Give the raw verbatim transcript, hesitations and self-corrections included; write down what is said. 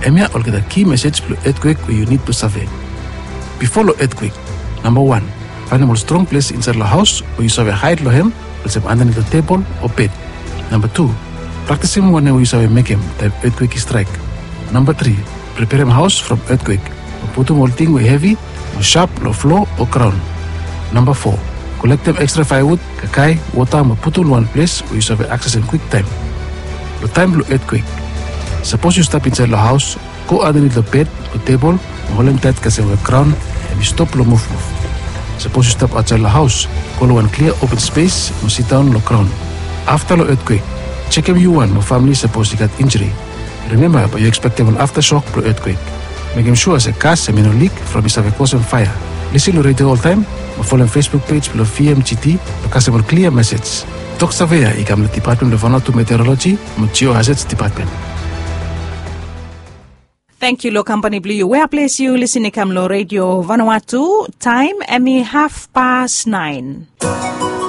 Emia will get a key message for earthquake where you need to survey. Before the earthquake, number one, find a more strong place inside the house where you survey hide lo him, let's say underneath the table or bed. Number two, practice him when you survey make him type earthquake strike. Number three, prepare him house from earthquake. Put him all thing with heavy, or sharp, low floor or crown. Number four, collect them extra firewood, kakai, water, and put in one place where you survey access in quick time. The time of earthquake. Suppose you step inside the house, go underneath the bed or table, and hold him tight kasi with crown, and you stop the move move. Suppose you step outside the house, go to one clear open space, and sit down the crown. After the earthquake, check if you want no family suppose you got injury. Remember, but you expect an aftershock for earthquake. Make him sure as a gas and no leak from his cause on fire. Listen to radio all time, or follow on Facebook page below V M G T because of a clear message. Talk Surveyor, I come to the Department of Vanuatu Meteorology, and Geohazards Department. Thank you, Lo Company Blue. Where place you listening to Lo Radio Vanuatu? Time, Emmy half past nine.